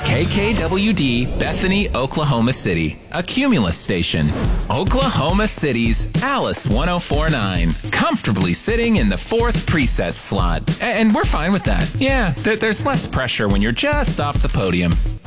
KKWD, Bethany, Oklahoma City, a Cumulus station. Oklahoma City's Alice 1049, comfortably sitting in the 4th preset slot. And we're fine with that. Yeah, there's less pressure when you're just off the podium.